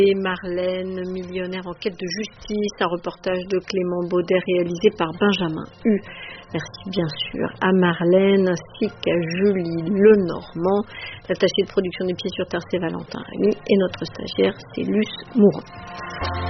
Et Marlène, millionnaire en quête de justice, un reportage de Clément Baudet réalisé par Benjamin Hu. Merci bien sûr à Marlène ainsi qu'à Julie Lenormand. L'attaché de production des Pieds sur Terre, c'est Valentin Rémy et notre stagiaire, c'est Luce Mourant.